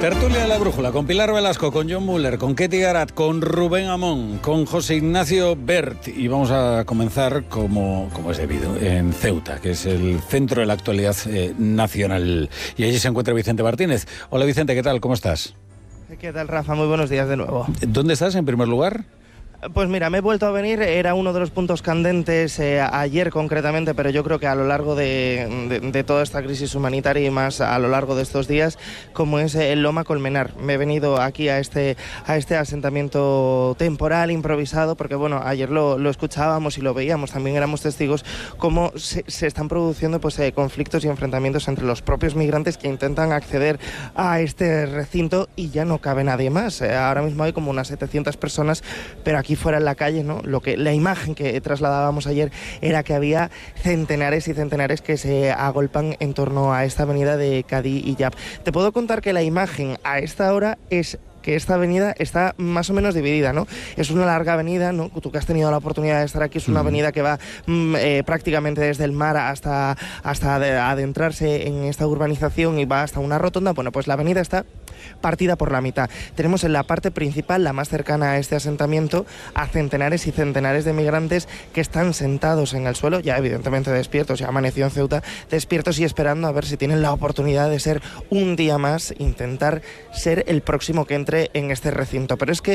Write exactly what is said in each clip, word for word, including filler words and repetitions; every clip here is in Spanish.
Tertulia de la Brújula, con Pilar Velasco, con John Muller, con Ketty Garat, con Rubén Amón, con José Ignacio Bert. Y vamos a comenzar, como, como es debido, en Ceuta, que es el centro de la actualidad eh, nacional. Y allí se encuentra Vicente Martínez. Hola Vicente, ¿qué tal? ¿Cómo estás? ¿Qué tal, Rafa? Muy buenos días de nuevo. ¿Dónde estás en primer lugar? Pues mira, me he vuelto a venir, era uno de los puntos candentes eh, ayer concretamente, pero yo creo que a lo largo de, de, de toda esta crisis humanitaria y más a lo largo de estos días, como es el Loma Colmenar. Me he venido aquí a este, a este asentamiento temporal, improvisado, porque bueno, ayer lo, lo escuchábamos y lo veíamos, también éramos testigos cómo se, se están produciendo pues, eh, conflictos y enfrentamientos entre los propios migrantes que intentan acceder a este recinto y ya no cabe nadie más. Eh, ahora mismo hay como unas setecientas personas, pero aquí fuera en la calle, ¿no? Lo que la imagen que trasladábamos ayer era que había centenares y centenares que se agolpan en torno a esta avenida de Cadí y Yap. Te puedo contar que la imagen a esta hora es que esta avenida está más o menos dividida, ¿no? Es una larga avenida, ¿no? Tú que has tenido la oportunidad de estar aquí, es una avenida que va mm, eh, prácticamente desde el mar hasta, hasta adentrarse en esta urbanización y va hasta una rotonda. Bueno, pues la avenida está partida por la mitad. Tenemos en la parte principal, la más cercana a este asentamiento, a centenares y centenares de migrantes que están sentados en el suelo, ya evidentemente despiertos, ya amaneció en Ceuta, despiertos y esperando a ver si tienen la oportunidad de ser un día más, intentar ser el próximo que entre en este recinto. Pero es que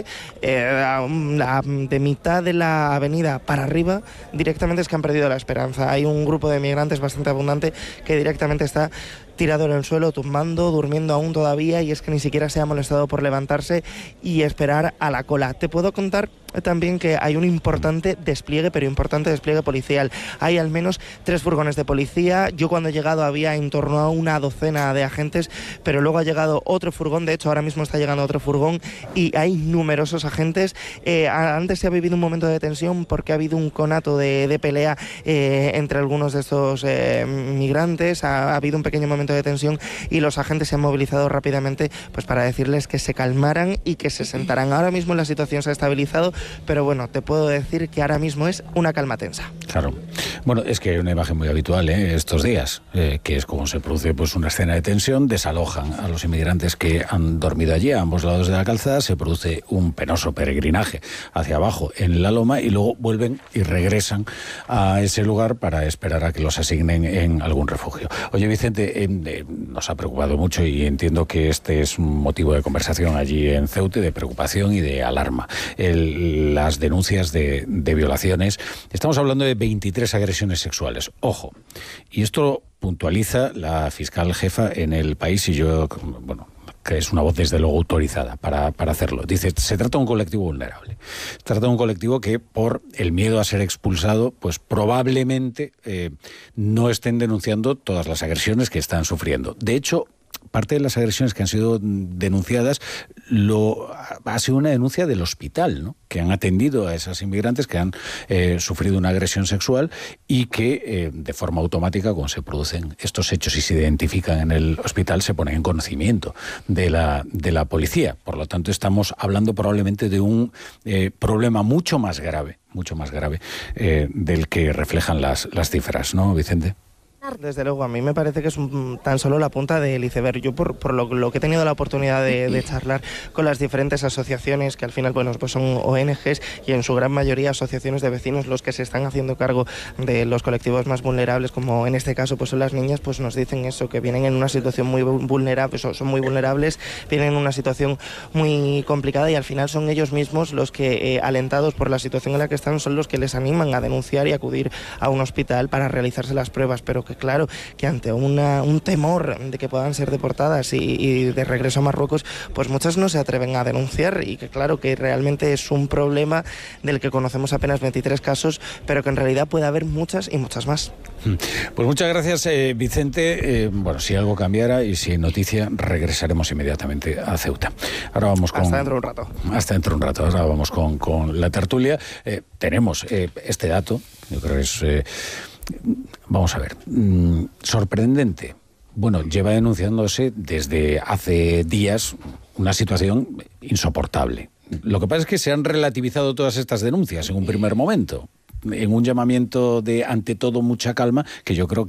eh, de mitad de la avenida para arriba directamente es que han perdido la esperanza. Hay un grupo de migrantes bastante abundante que directamente está tirado en el suelo, tumbando, durmiendo aún todavía, y es que ni siquiera se ha molestado por levantarse y esperar a la cola. Te puedo contar también que hay un importante despliegue, pero importante despliegue policial. Hay al menos tres furgones de policía. Yo cuando he llegado había en torno a una docena de agentes, pero luego ha llegado otro furgón, de hecho ahora mismo está llegando otro furgón y hay numerosos agentes. Eh, antes se ha vivido un momento de tensión porque ha habido un conato de, de pelea eh, entre algunos de estos eh, migrantes, ha, ha habido un pequeño momento de tensión y los agentes se han movilizado rápidamente pues para decirles que se calmaran y que se sentaran. Ahora mismo la situación se ha estabilizado, pero bueno, te puedo decir que ahora mismo es una calma tensa. Claro. Bueno, es que hay una imagen muy habitual ¿eh? estos días, eh, que es como se produce pues una escena de tensión, desalojan a los inmigrantes que han dormido allí a ambos lados de la calzada, se produce un penoso peregrinaje hacia abajo en la loma y luego vuelven y regresan a ese lugar para esperar a que los asignen en algún refugio. Oye, Vicente, eh, eh, nos ha preocupado mucho y entiendo que este es un motivo de conversación allí en Ceuta, de preocupación y de alarma. El, las denuncias de, de violaciones. Estamos hablando de veintitrés agresiones sexuales. Ojo, y esto puntualiza la fiscal jefa en el país y yo, bueno, que es una voz desde luego autorizada para, para hacerlo. Dice, se trata de un colectivo vulnerable. Se trata de un colectivo que por el miedo a ser expulsado, pues probablemente eh, no estén denunciando todas las agresiones que están sufriendo. De hecho, parte de las agresiones que han sido denunciadas lo, ha sido una denuncia del hospital, ¿no? Que han atendido a esas inmigrantes que han eh, sufrido una agresión sexual y que eh, de forma automática, cuando se producen estos hechos y se identifican en el hospital, se ponen en conocimiento de la, de la policía. Por lo tanto, estamos hablando probablemente de un eh, problema mucho más grave, mucho más grave eh, del que reflejan las, las cifras, ¿no, Vicente? Desde luego, a mí me parece que es un, tan solo la punta del iceberg. Yo por, por lo, lo que he tenido la oportunidad de, de charlar con las diferentes asociaciones que al final bueno, pues son O N Ges y en su gran mayoría asociaciones de vecinos los que se están haciendo cargo de los colectivos más vulnerables, como en este caso pues son las niñas, pues nos dicen eso, que vienen en una situación muy vulnerable, son, son muy vulnerables, vienen en una situación muy complicada y al final son ellos mismos los que, eh, alentados por la situación en la que están, son los que les animan a denunciar y acudir a un hospital para realizarse las pruebas, pero que claro, que ante una, un temor de que puedan ser deportadas y, y de regreso a Marruecos, pues muchas no se atreven a denunciar y que claro que realmente es un problema del que conocemos apenas veintitrés casos, pero que en realidad puede haber muchas y muchas más. Pues muchas gracias, eh, Vicente. Eh, bueno, si algo cambiara y si hay noticia, regresaremos inmediatamente a Ceuta. Ahora vamos con... Hasta dentro de un rato. Hasta dentro de un rato. Ahora vamos con, con la tertulia. Eh, tenemos eh, este dato, yo creo que es... Eh, Vamos a ver, mm, sorprendente. Bueno, lleva denunciándose desde hace días una situación insoportable. Lo que pasa es que se han relativizado todas estas denuncias en un primer momento, en un llamamiento de, ante todo, mucha calma, que yo creo que